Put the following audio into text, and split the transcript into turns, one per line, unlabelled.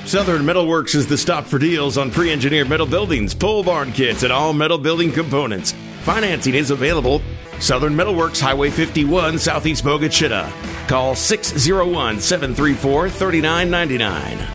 Southern Metalworks is the stop for deals on pre-engineered metal buildings, pole barn kits, and all metal building components. Financing is available. Southern Metalworks, Highway 51, Southeast Bogue, Chitта. Call 601-734-3999.